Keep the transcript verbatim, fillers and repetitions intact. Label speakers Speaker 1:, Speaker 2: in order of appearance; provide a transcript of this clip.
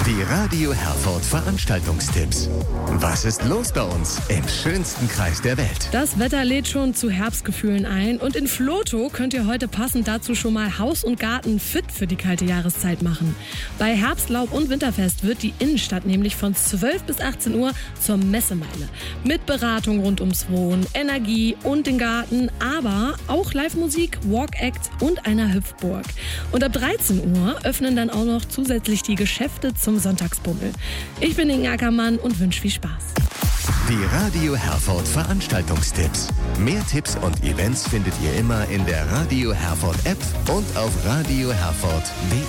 Speaker 1: Die Radio Herford Veranstaltungstipps. Was ist los bei uns im schönsten Kreis der Welt?
Speaker 2: Das Wetter lädt schon zu Herbstgefühlen ein und in Vlotho könnt ihr heute passend dazu schon mal Haus und Garten fit für die kalte Jahreszeit machen. Bei Herbstlaub und Winterfest wird die Innenstadt nämlich von zwölf bis achtzehn Uhr zur Messemeile. Mit Beratung rund ums Wohnen, Energie und den Garten, aber auch Live-Musik, Walk-Act und einer Hüpfburg. Und ab dreizehn Uhr öffnen dann auch noch zusätzlich die Geschäfte zum Sonntagsbummel. Ich bin Inge Ackermann und wünsche viel Spaß.
Speaker 1: Die Radio Herford Veranstaltungstipps. Mehr Tipps und Events findet ihr immer in der Radio Herford App und auf radio herford punkt de.